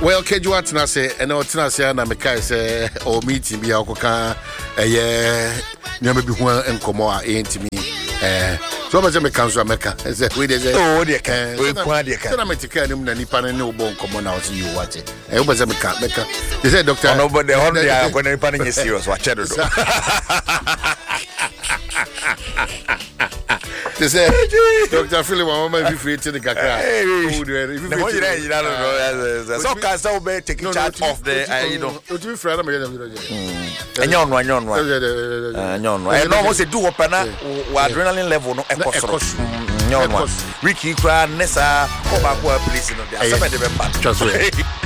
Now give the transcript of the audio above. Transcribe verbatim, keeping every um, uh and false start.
Well, Keju Atina say, and Otina say, and America say, or meeting me, Okoka, a year, never be one and Comoa, ain't to me. So much of a council America. I said, we did. Oh, dear, can we quite a can I make a can and Nipan and no bone common out you watch it. I was a Mecca. They said, Doctor, nobody only are going to punish serious. Watch it. They said, Doctor Philip, I want to free to the Kakra. So, Castle Bay taking charge of the, you know, to be friend of and yon one, yon one, yon one. I almost do open up adrenaline level, no, Ricky Cran, Nessa, Oba, police in the